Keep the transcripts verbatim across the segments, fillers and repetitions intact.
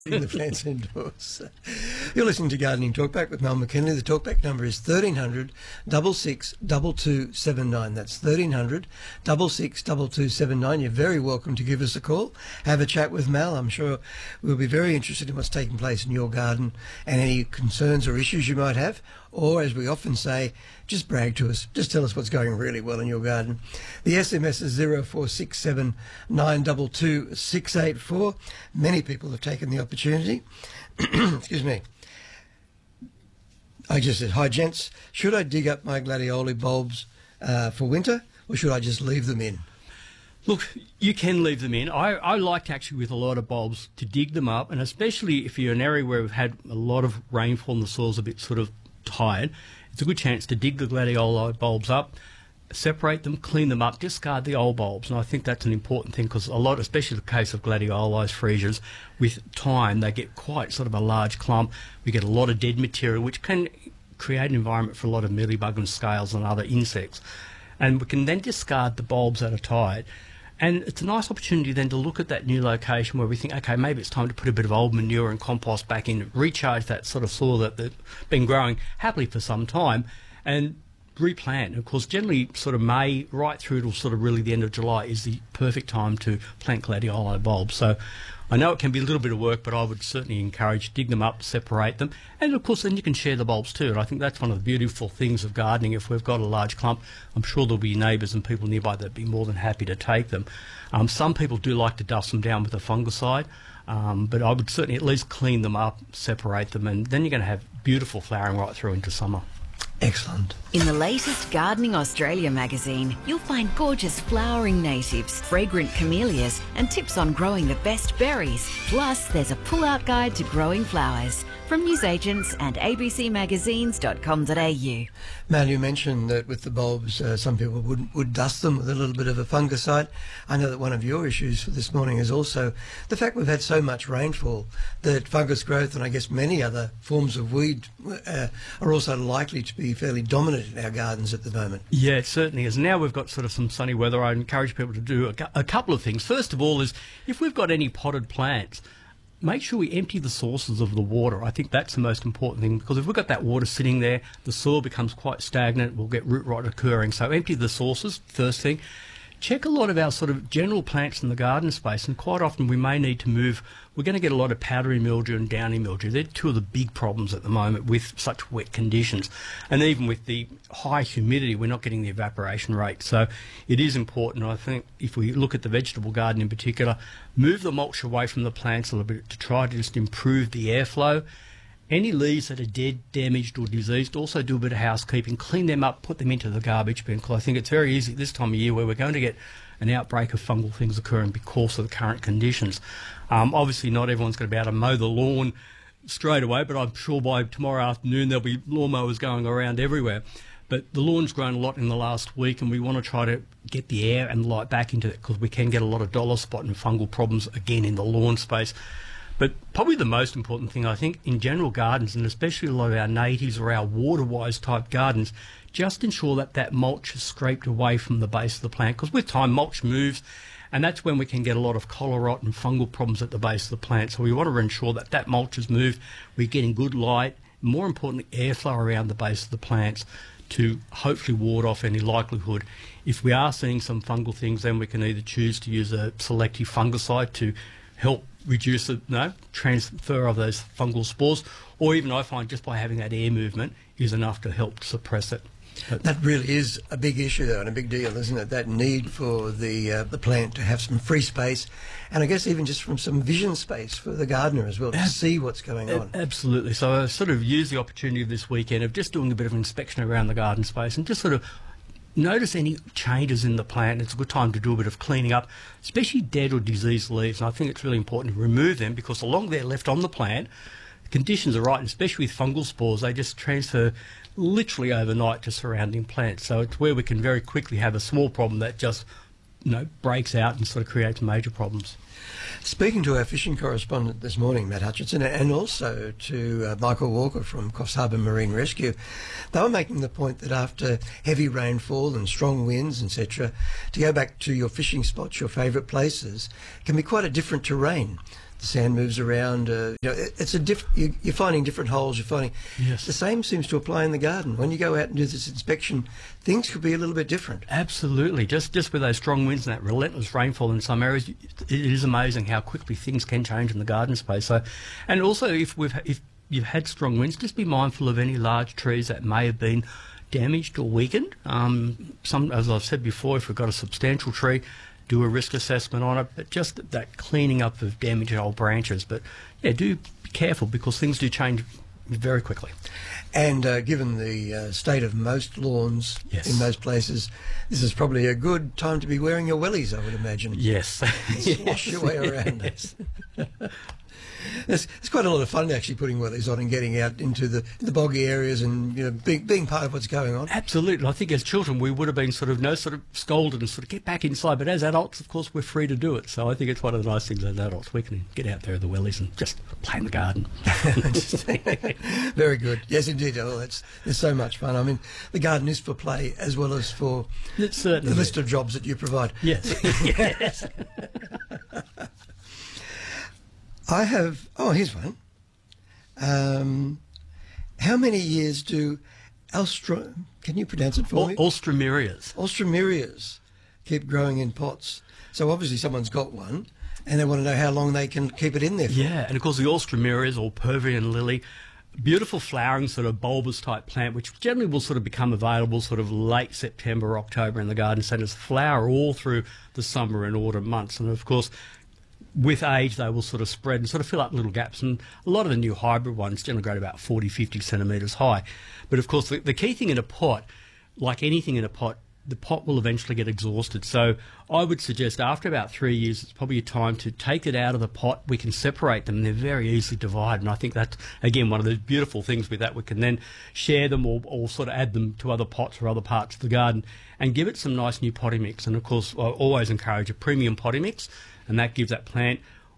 the plants indoors. You're listening to Gardening Talkback with Mel McKinley. The talkback number is thirteen hundred, six six two two seven nine. That's thirteen hundred, six six two two seven nine. You're very welcome to give us a call. Have a chat with Mel. I'm sure we'll be very interested in what's taking place in your garden and any concerns or issues you might have. Or, as we often say, just brag to us. Just tell us what's going really well in your garden. The S M S is zero four six seven nine two two six eight four. Many people have taken the opportunity. Excuse me. I just said, hi gents, should I dig up my gladioli bulbs uh, for winter, or should I just leave them in? Look, you can leave them in. I, I like actually with a lot of bulbs to dig them up, and especially if you're in an area where we've had a lot of rainfall and the soil's a bit sort of tired, it's a good chance to dig the gladioli bulbs up, separate them, clean them up, discard the old bulbs. And I think that's an important thing because a lot, especially the case of gladioli freesias, with time they get quite sort of a large clump. We get a lot of dead material, which can create an environment for a lot of mealybug and scales and other insects. And we can then discard the bulbs that are tired. And it's a nice opportunity then to look at that new location where we think, okay, maybe it's time to put a bit of old manure and compost back in, recharge that sort of soil that, that's been growing happily for some time, and replant. And of course, generally sort of May right through to sort of really the end of July is the perfect time to plant gladioli bulbs. So I know it can be a little bit of work, but I would certainly encourage dig them up, separate them, and of course then you can share the bulbs too. And I think that's one of the beautiful things of gardening. If we've got a large clump, I'm sure there'll be neighbours and people nearby that'd be more than happy to take them. Um, some people do like to dust them down with a fungicide, um, but I would certainly at least clean them up, separate them, and then you're going to have beautiful flowering right through into summer. Excellent. In the latest Gardening Australia magazine, you'll find gorgeous flowering natives, fragrant camellias, and tips on growing the best berries. Plus, there's a pull-out guide to growing flowers from newsagents and a b c magazines dot com dot a u. Mal, you mentioned that with the bulbs, uh, some people would would dust them with a little bit of a fungicide. I know that one of your issues for this morning is also the fact we've had so much rainfall that fungus growth and I guess many other forms of weed uh, are also likely to be fairly dominant in our gardens at the moment. Yeah, it certainly is. Now we've got sort of some sunny weather. I encourage people to do a, a couple of things. First of all is if we've got any potted plants, make sure we empty the sources of the water. I think that's the most important thing because if we've got that water sitting there, the soil becomes quite stagnant, we'll get root rot occurring. So empty the sources, first thing. Check a lot of our sort of general plants in the garden space, and quite often we may need to move. We're going to get a lot of powdery mildew and downy mildew. They're two of the big problems at the moment with such wet conditions. And even with the high humidity, we're not getting the evaporation rate. So it is important, I think, if we look at the vegetable garden in particular, move the mulch away from the plants a little bit to try to just improve the airflow. Any leaves that are dead, damaged or diseased, also do a bit of housekeeping, clean them up, put them into the garbage bin, because I think it's very easy this time of year where we're going to get an outbreak of fungal things occurring because of the current conditions. Um, obviously not everyone's going to be able to mow the lawn straight away, but I'm sure by tomorrow afternoon there'll be lawnmowers going around everywhere. But the lawn's grown a lot in the last week, and we want to try to get the air and light back into it because we can get a lot of dollar spot and fungal problems again in the lawn space. But probably the most important thing, I think, in general gardens, and especially a lot of our natives or our water-wise type gardens, just ensure that that mulch is scraped away from the base of the plant, because with time mulch moves, and that's when we can get a lot of collar rot and fungal problems at the base of the plant. So we want to ensure that that mulch is moved, we're getting good light, more importantly airflow around the base of the plants to hopefully ward off any likelihood. If we are seeing some fungal things, then we can either choose to use a selective fungicide to help reduce the no, transfer of those fungal spores, or even I find just by having that air movement is enough to help suppress it. That really is a big issue, though, and a big deal, isn't it? That need for the uh, the plant to have some free space, and I guess even just from some vision space for the gardener as well to Ab- see what's going on. Absolutely. So I sort of used the opportunity of this weekend of just doing a bit of inspection around the garden space and just sort of notice any changes in the plant. It's a good time to do a bit of cleaning up, especially dead or diseased leaves. And I think it's really important to remove them because the longer they're left on the plant, the conditions are right, and especially with fungal spores, they just transfer literally overnight to surrounding plants. So it's where we can very quickly have a small problem that just, you know, breaks out and sort of creates major problems. Speaking to our fishing correspondent this morning, Matt Hutchinson, and also to uh, Michael Walker from Coffs Harbour Marine Rescue, they were making the point that after heavy rainfall and strong winds, et cetera, to go back to your fishing spots, your favourite places, can be quite a different terrain. the sand moves around. Uh, you know, it, it's a diff- you, you're finding different holes. You're finding Yes. the same seems to apply in the garden. When you go out and do this inspection, things could be a little bit different. Absolutely. Just just with those strong winds and that relentless rainfall in some areas, it is amazing how quickly things can change in the garden space. So, and also if we've if you've had strong winds, just be mindful of any large trees that may have been damaged or weakened. Um, some, as I've said before, if we've got a substantial tree, do a risk assessment on it, but just that cleaning up of damaged old branches. But yeah, do be careful because things do change very quickly. And uh, given the uh, state of most lawns Yes. in most places, this is probably a good time to be wearing your wellies, I would imagine. Yes. Wash your way around it. It's, it's quite a lot of fun actually putting wellies on and getting out into the the boggy areas and you know being, being part of what's going on. Absolutely. I think as children we would have been sort of no sort of scolded and sort of get back inside, but as adults, of course, we're free to do it. So I think it's one of the nice things as adults. We can get out there with the wellies and just play in the garden. Very good. Yes, indeed. Oh, it's, it's so much fun. I mean, the garden is for play as well as for It's certainly the list of jobs that you provide. Yes. Yes. I have, oh, here's one. Um, how many years do Alstra, can you pronounce it for Al- me? Alstromerias. Alstromerias keep growing in pots. So obviously someone's got one and they want to know how long they can keep it in there for. Yeah, and of course the Alstromerias or Pervian lily, beautiful flowering sort of bulbous type plant, which generally will sort of become available sort of late September, October in the garden centres, flower all through the summer and autumn months. And of course, with age, they will sort of spread and sort of fill up little gaps. And a lot of the new hybrid ones generally grow to about forty, fifty centimetres high. But of course, the, the key thing in a pot, like anything in a pot, the pot will eventually get exhausted. So I would suggest after about three years, it's probably a time to take it out of the pot. We can separate them. They're very easily divided. And I think that's, again, one of the beautiful things with that. We can then share them or, or sort of add them to other pots or other parts of the garden and give it some nice new potting mix. And, of course, I always encourage a premium potting mix, and that gives that plant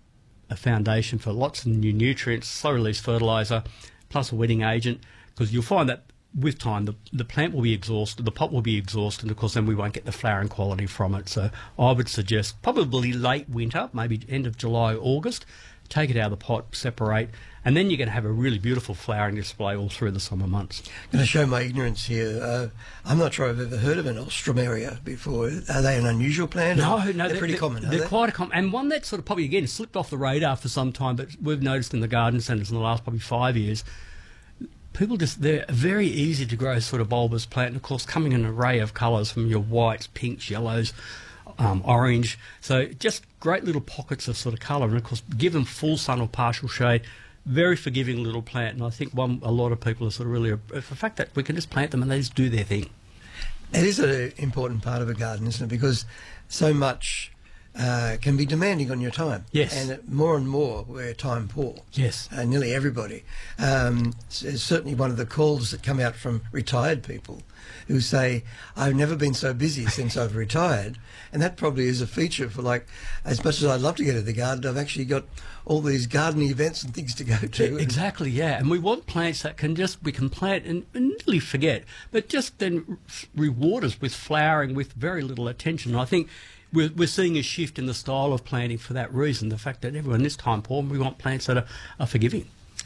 a foundation for lots of new nutrients, slow-release fertiliser, plus a wetting agent, because you'll find that with time, the, the plant will be exhausted, the pot will be exhausted, and of course then we won't get the flowering quality from it. So I would suggest probably late winter, maybe end of July, August, take it out of the pot, separate, and then you're going to have a really beautiful flowering display all through the summer months. I'm going to show my ignorance here. Uh, I'm not sure I've ever heard of an Alstromeria before. Are they an unusual plant? No, Or no, they're, pretty common. Are They're they? quite a common, and one that sort of probably again slipped off the radar for some time, but we've noticed in the garden centres in the last probably five years. People just, they're very easy to grow sort of bulbous plant, and of course coming in an array of colours from your whites, pinks, yellows, um, orange. So just great little pockets of sort of colour, and of course give them full sun or partial shade. Very forgiving little plant, and I think one a lot of people are sort of really, the fact that we can just plant them and they just do their thing. It is an important part of a garden, isn't it? Because so much uh, can be demanding on your time. Yes. And it- more and more we're time poor. Yes. Uh, nearly everybody. Um, it's, it's certainly one of the calls that come out from retired people who say, I've never been so busy since I've retired. And that probably is a feature for, like, as much as I'd love to get to the garden, I've actually got all these gardening events and things to go to. Exactly, yeah. And we want plants that can just, we can plant and, and nearly forget, but just then reward us with flowering with very little attention. And I think we're, we're seeing a shift in the style of planting for that reason, the fact that everyone is time poor and we want plants that are, are forgiving.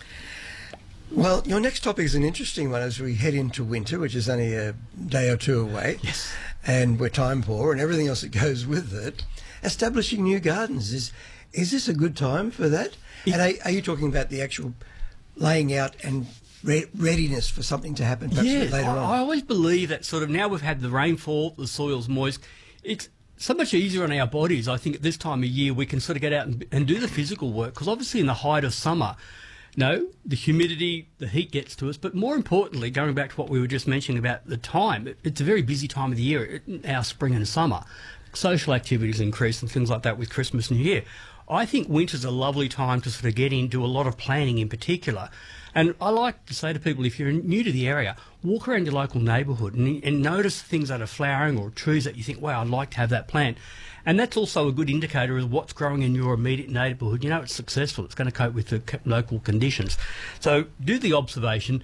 Well, your next topic is an interesting one as we head into winter, which is only a day or two away. Yes. And we're time poor and everything else that goes with it. Establishing new gardens, is is this a good time for that? It- and are, are you talking about the actual laying out and re- readiness for something to happen perhaps Yeah, later I, on? I always believe that sort of now we've had the rainfall, the soil's moist, it's so much easier on our bodies. I think at this time of year we can sort of get out and, and do the physical work, because obviously in the height of summer, no, the humidity, the heat gets to us, but more importantly, going back to what we were just mentioning about the time, it, it's a very busy time of the year, it, our spring and summer. Social activities increase and things like that with Christmas and New Year. I think winter's a lovely time to sort of get in, do a lot of planning in particular. And I like to say to people, if you're new to the area, walk around your local neighbourhood and, and notice things that are flowering or trees that you think, wow, I'd like to have that plant. And that's also a good indicator of what's growing in your immediate neighbourhood. You know it's successful, it's going to cope with the co- local conditions. So do the observation,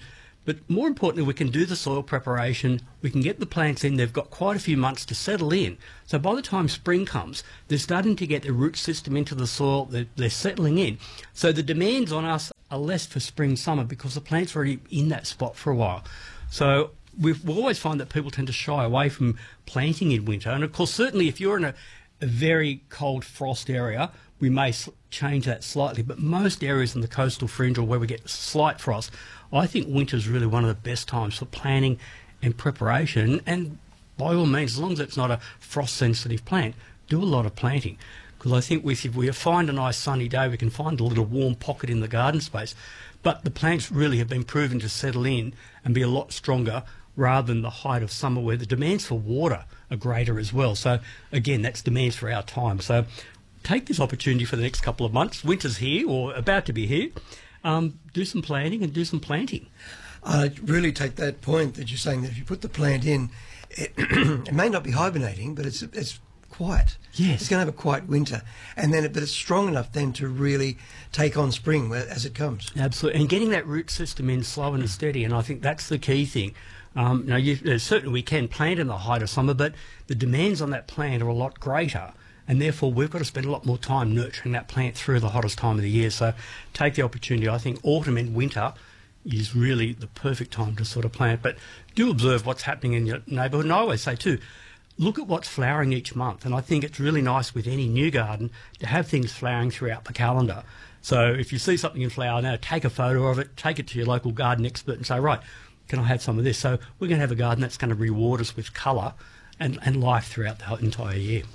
But more importantly, we can do the soil preparation, we can get the plants in, they've got quite a few months to settle in. So by the time spring comes, they're starting to get their root system into the soil, they're, they're settling in. So the demands on us are less for spring, summer, because the plant's already in that spot for a while. So we've, we always find that people tend to shy away from planting in winter. And of course, certainly if you're in a, a very cold frost area, we may s- change that slightly. But most areas in the coastal fringe or where we get slight frost, I think winter is really one of the best times for planting and preparation. And by all means, as long as it's not a frost-sensitive plant, do a lot of planting. Because I think with, if we find a nice sunny day, we can find a little warm pocket in the garden space. But the plants really have been proven to settle in and be a lot stronger rather than the height of summer where the demands for water are greater as well. So again, that's demands for our time. So take this opportunity for the next couple of months. Winter's here or about to be here. Um, do some planting and do some planting. I really take that point that you're saying that if you put the plant in, it, it may not be hibernating, but it's it's quiet. Yes. It's going to have a quiet winter, and then it, but it's strong enough then to really take on spring where, as it comes. Absolutely, and getting that root system in slow and steady, and I think that's the key thing. Um, now, you, uh, certainly we can plant in the height of summer, but the demands on that plant are a lot greater. And therefore, we've got to spend a lot more time nurturing that plant through the hottest time of the year. So take the opportunity. I think autumn and winter is really the perfect time to sort of plant. But do observe what's happening in your neighbourhood. And I always say, too, look at what's flowering each month. And I think it's really nice with any new garden to have things flowering throughout the calendar. So if you see something in flower now, take a photo of it, take it to your local garden expert and say, right, can I have some of this? So we're going to have a garden that's going to reward us with colour and, and life throughout the entire year.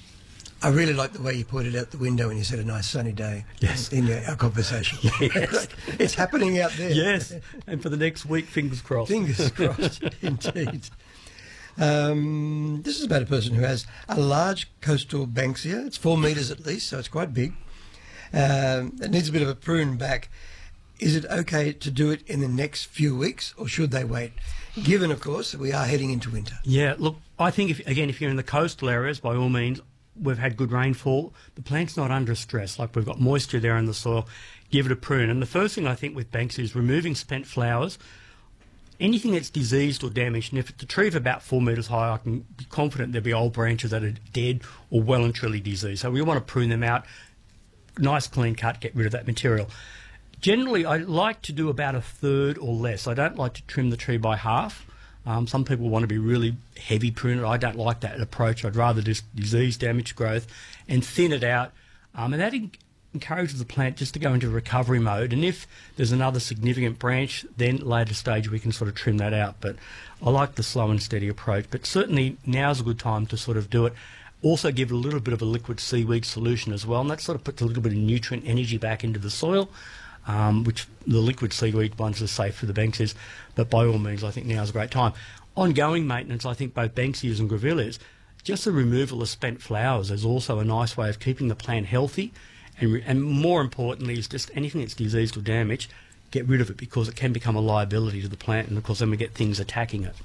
I really like the way you pointed out the window when you said a nice sunny day. Yes. In your, our conversation. Yes. It's happening out there. Yes, and for the next week, fingers crossed. Fingers crossed, indeed. Um, this is about a person who has a large coastal banksia. It's four metres at least, so it's quite big. Um, it needs a bit of a prune back. Is it okay to do it in the next few weeks, or should they wait? Given, of course, that we are heading into winter. Yeah, look, I think, if, again, if you're in the coastal areas, by all means, we've had good rainfall. The plant's not under stress. Like, we've got moisture there in the soil. Give it a prune. And the first thing I think with Banksia is removing spent flowers. Anything that's diseased or damaged, and if it's a tree of about four metres high, I can be confident there'll be old branches that are dead or well and truly diseased. So we want to prune them out. Nice clean cut, get rid of that material. Generally, I like to do about a third or less. I don't like to trim the tree by half. Um, some people want to be really heavy pruned. I don't like that approach. I'd rather just disease, damage growth, and thin it out. Um, and that en- encourages the plant just to go into recovery mode. And if there's another significant branch, then later stage we can sort of trim that out. But I like the slow and steady approach. But certainly now's a good time to sort of do it. Also give it a little bit of a liquid seaweed solution as well. And that sort of puts a little bit of nutrient energy back into the soil. Um, which the liquid seaweed ones are safe for the Banksias, but by all means I think now is a great time. Ongoing maintenance, I think both Banksias and Grevilleas, just the removal of spent flowers is also a nice way of keeping the plant healthy, and, re- and more importantly is just anything that's diseased or damaged, get rid of it, because it can become a liability to the plant, and of course then we get things attacking it.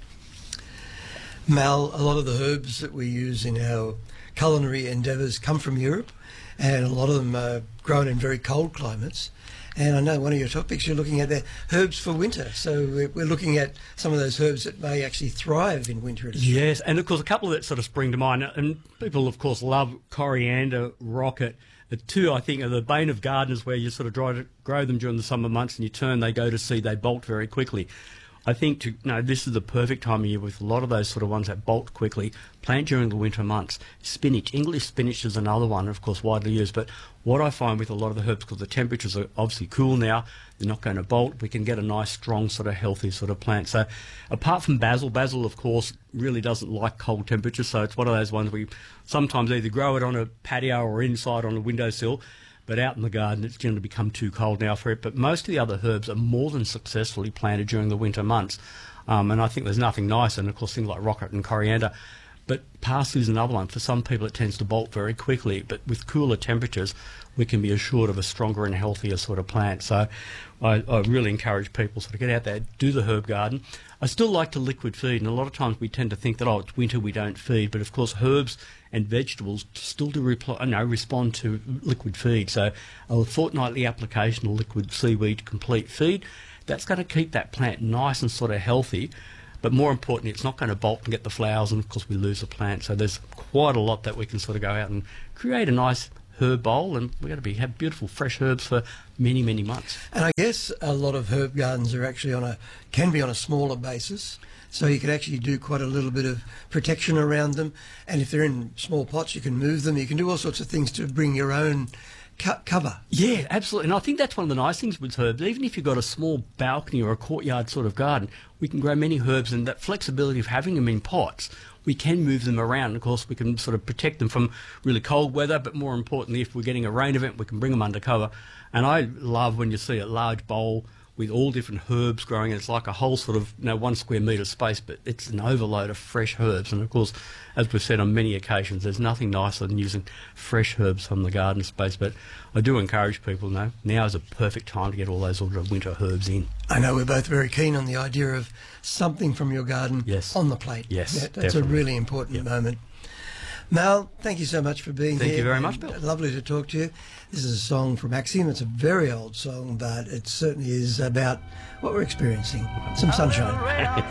Mal, a lot of the herbs that we use in our culinary endeavours come from Europe, and a lot of them are grown in very cold climates. And I know one of your topics you're looking at there, herbs for winter. So we're, we're looking at some of those herbs that may actually thrive in winter. Yes, and of course a couple that sort of spring to mind. And people, of course, love coriander, rocket. The two, I think, are the bane of gardeners, where you sort of try to grow them during the summer months and you turn, they go to seed, they bolt very quickly. I think to, no, this is the perfect time of year with a lot of those sort of ones that bolt quickly. Plant during the winter months. Spinach, English spinach is another one, of course, widely used. But what I find with a lot of the herbs, because the temperatures are obviously cool now, they're not going to bolt, we can get a nice, strong, sort of healthy sort of plant. So apart from basil, basil, of course, really doesn't like cold temperatures. So it's one of those ones we sometimes either grow it on a patio or inside on a windowsill. But out in the garden, it's generally become too cold now for it. But most of the other herbs are more than successfully planted during the winter months. Um, and I think there's nothing nicer, and of course things like rocket and coriander. But parsley is another one. For some people it tends to bolt very quickly, but with cooler temperatures we can be assured of a stronger and healthier sort of plant. So I, I really encourage people sort of get out there, do the herb garden. I still like to liquid feed, and a lot of times we tend to think that, oh, it's winter, we don't feed. But of course herbs and vegetables still do reply, no, respond to liquid feed. So a fortnightly application of liquid seaweed complete feed that's going to keep that plant nice and sort of healthy. But more importantly, it's not going to bolt and get the flowers, and of course we lose the plant. So there's quite a lot that we can sort of go out and create a nice herb bowl, and we're going to be have beautiful fresh herbs for many, many months. And I guess a lot of herb gardens are actually on a can be on a smaller basis, so you can actually do quite a little bit of protection around them. And if they're in small pots, you can move them. You can do all sorts of things to bring your own co- cover. Yeah, absolutely. And I think that's one of the nice things with herbs. Even if you've got a small balcony or a courtyard sort of garden, we can grow many herbs, and that flexibility of having them in pots, we can move them around. And of course, we can sort of protect them from really cold weather, but more importantly, if we're getting a rain event, we can bring them under cover. And I love when you see a large bowl with all different herbs growing, and it's like a whole sort of, you know, one square metre space, but it's an overload of fresh herbs. And of course, as we've said on many occasions, there's nothing nicer than using fresh herbs from the garden space. But I do encourage people, know, now is a perfect time to get all those sort of winter herbs in. I know we're both very keen on the idea of something from your garden Yes. on the plate. Yes, Yeah, that's definitely. a really important Yep. moment. Mal, thank you so much for being Thank here. you very and much, Bill. Lovely to talk to you. This is a song from Axiom. It's a very old song, but it certainly is about what we're experiencing. Some sunshine.